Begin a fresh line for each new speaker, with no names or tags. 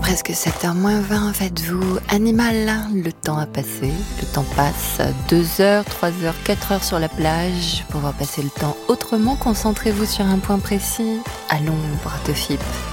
presque 7h moins 20, faites-vous animal. Le temps a passé, le temps passe. 2h, 3h, 4h sur la plage. Pour voir passer le temps autrement, concentrez-vous sur un point précis. À l'ombre de FIP.